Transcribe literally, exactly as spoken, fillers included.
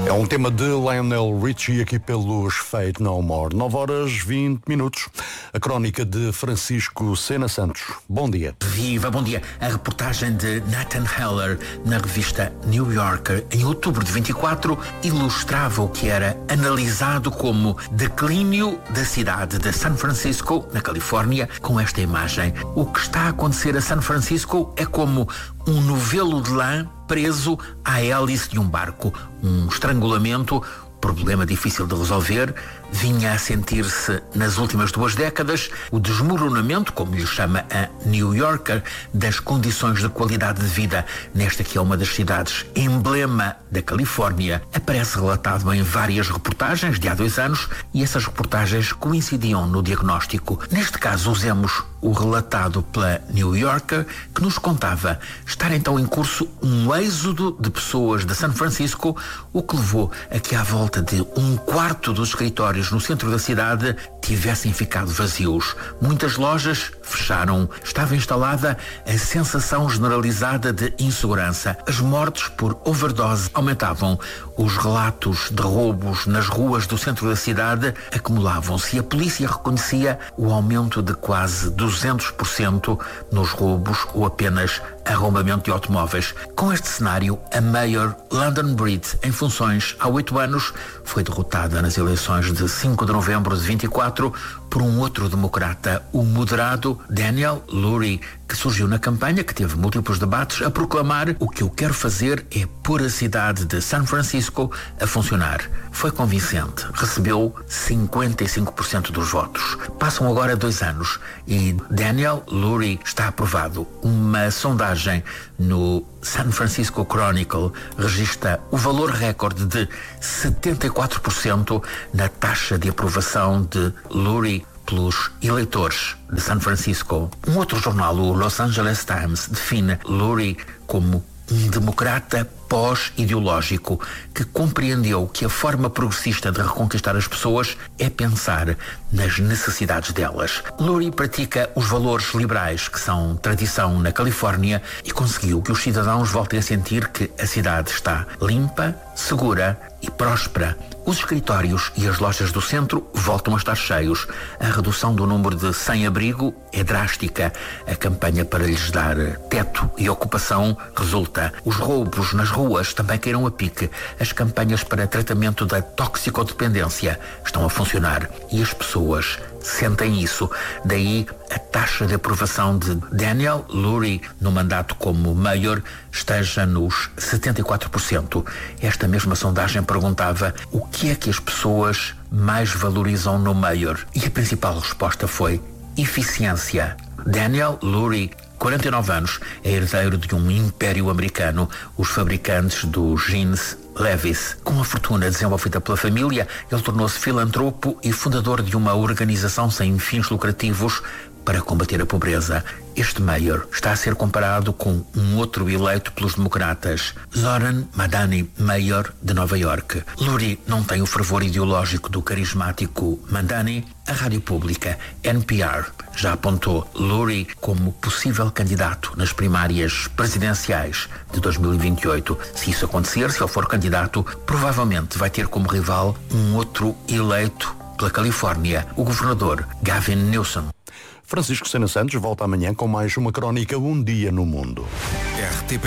É um tema de Lionel Richie aqui pelos Fate No More. nove horas e vinte minutos. A crónica de Francisco Sena Santos. Bom dia. Viva, bom dia. A reportagem de Nathan Heller na revista New Yorker em outubro de vinte e quatro ilustrava o que era analisado como declínio da cidade de San Francisco, na Califórnia, com esta imagem. O que está a acontecer a San Francisco é como um novelo de lã preso à hélice de um barco. Um estrangulamento, problema difícil de resolver, vinha a sentir-se nas últimas duas décadas. O desmoronamento, como lhe chama a New Yorker, das condições de qualidade de vida nesta que é uma das cidades emblema da Califórnia, aparece relatado em várias reportagens de há dois anos e essas reportagens coincidiam no diagnóstico. Neste caso, usemos o relatado pela New Yorker, que nos contava estar então em curso um êxodo de pessoas de San Francisco, o que levou a que à volta de um quarto dos escritórios no centro da cidade tivessem ficado vazios. Muitas lojas fecharam. Estava instalada a sensação generalizada de insegurança. As mortes por overdose aumentavam. Os relatos de roubos nas ruas do centro da cidade acumulavam-se e a polícia reconhecia o aumento de quase duzentos por cento nos roubos ou apenas arrombamento de automóveis. Com este cenário, a Mayor London Breed, em funções há oito anos, foi derrotada nas eleições de cinco de novembro de vinte e quatro por um outro democrata, o moderado Daniel Lurie, que surgiu na campanha, que teve múltiplos debates, a proclamar: o que eu quero fazer é pôr a cidade de San Francisco a funcionar. Foi convincente. Recebeu cinquenta e cinco por cento dos votos. Passam agora dois anos e Daniel Lurie está aprovado. Uma sondagem no San Francisco Chronicle registra o valor recorde de setenta e quatro por cento na taxa de aprovação de Lurie pelos eleitores de San Francisco. Um outro jornal, o Los Angeles Times, define Lurie como um democrata pós-ideológico que compreendeu que a forma progressista de reconquistar as pessoas é pensar nas necessidades delas. Lurie pratica os valores liberais que são tradição na Califórnia e conseguiu que os cidadãos voltem a sentir que a cidade está limpa, segura e próspera. Os escritórios e as lojas do centro voltam a estar cheios. A redução do número de sem-abrigo é drástica. A campanha para lhes dar teto e ocupação resulta. Os roubos nas ruas também caíram a pique. As campanhas para tratamento da toxicodependência estão a funcionar e as pessoas sentem isso. Daí a taxa de aprovação de Daniel Lurie no mandato como mayor esteja nos setenta e quatro por cento. Esta mesma sondagem perguntava o que é que as pessoas mais valorizam no mayor e a principal resposta foi eficiência. Daniel Lurie, quarenta e nove anos, é herdeiro de um império americano, os fabricantes do jeans Levi's. Com a fortuna desenvolvida pela família, ele tornou-se filantropo e fundador de uma organização sem fins lucrativos para combater a pobreza. Este mayor está a ser comparado com um outro eleito pelos democratas, Zoran Madani, mayor de Nova York. Lurie não tem o fervor ideológico do carismático Madani. A rádio pública N P R já apontou Lurie como possível candidato nas primárias presidenciais de dois mil e vinte e oito. Se isso acontecer, se ele for candidato, provavelmente vai ter como rival um outro eleito pela Califórnia, o governador Gavin Newsom. Francisco Sena Santos volta amanhã com mais uma crónica Um Dia no Mundo. R T P